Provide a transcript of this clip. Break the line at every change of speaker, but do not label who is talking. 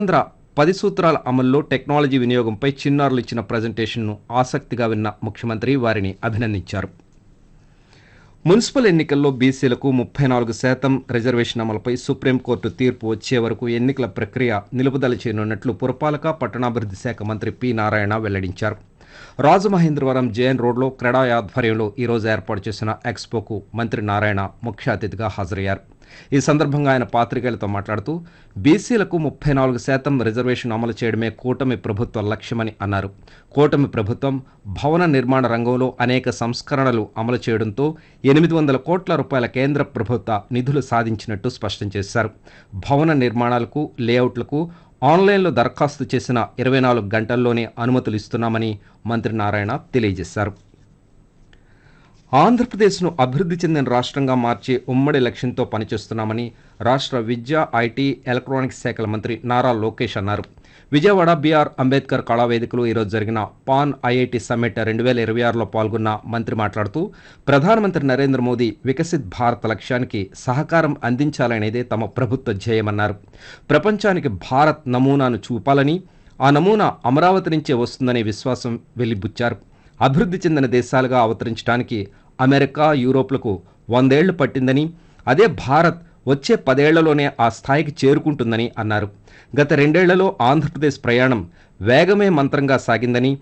ఆంధ్ర 10 సూత్రాల అమల్లో టెక్నాలజీ వినియోగంపై చిన్నారులు ఇచ్చిన ప్రజెంటేషన్ను ఆసక్తిగా విన్న ముఖ్యమంత్రి వారిని అభినందించారు. మున్సిపల్ ఎన్నికల్లో బీసీలకు 34% రిజర్వేషన్ అమలుపై సుప్రీంకోర్టు తీర్పు వచ్చే వరకు ఎన్నికల ప్రక్రియ నిలుపుదల చేయనున్నట్లు పురపాలక పట్టణాభివృద్ధి శాఖ మంత్రి పి నారాయణ వెల్లడించారు. రాజమహేంద్రవరం జేఎన్ రోడ్లో క్రెడా ఆధ్వర్యంలో ఈరోజు ఏర్పాటు చేసిన ఎక్స్పోకు మంత్రి నారాయణ ముఖ్య అతిథిగా హాజరయ్యారు. ఈ సందర్భంగా ఆయన పాత్రికేయులతో మాట్లాడుతూ బీసీలకు 34% రిజర్వేషన్ అమలు చేయడమే కూటమి ప్రభుత్వ లక్ష్యమని అన్నారు. కూటమి ప్రభుత్వం భవన నిర్మాణ రంగంలో అనేక సంస్కరణలు అమలు చేయడంతో 800 కోట్ల రూపాయల కేంద్ర ప్రభుత్వ నిధులు సాధించినట్టు స్పష్టం చేశారు. భవన నిర్మాణాలకు లేఅవుట్లకు ఆన్లైన్లో దరఖాస్తు చేసిన 24 గంటల్లోనే అనుమతులు ఇస్తున్నామని మంత్రి నారాయణ తెలియజేశారు. ఆంధ్రప్రదేశ్ను అభివృద్ధి చెందిన రాష్ట్రంగా మార్చే ఉమ్మడి లక్ష్యంతో పనిచేస్తున్నామని రాష్ట్ర విద్య, ఐటీ, ఎలక్ట్రానిక్స్ శాఖల మంత్రి నారా లోకేష్ అన్నారు. విజయవాడ బిఆర్ అంబేద్కర్ కళావేదికలో ఈరోజు జరిగిన పాన్ ఐఐటి సమ్మిట్ 2026లో పాల్గొన్న మంత్రి మాట్లాడుతూ ప్రధానమంత్రి నరేంద్ర మోదీ వికసిత్ భారత్ లక్ష్యానికి సహకారం అందించాలనేదే తమ ప్రభుత్వ ధ్యేయమన్నారు. ప్రపంచానికి భారత్ నమూనాను చూపాలని, ఆ నమూనా అమరావతి నుంచే వస్తుందనే విశ్వాసం వెలిబుచ్చారు. అభివృద్ధి చెందిన దేశాలుగా అవతరించడానికి అమెరికా, యూరోప్లకు 100 ఏళ్లు పట్టిందని, అదే భారత్ వచ్చే 10 ఏళ్లలోనే ఆ స్థాయికి చేరుకుంటుందని అన్నారు. గత 2 ఏళ్లలో ఆంధ్రప్రదేశ్ ప్రయాణం వేగమే మంత్రంగా సాగిందని,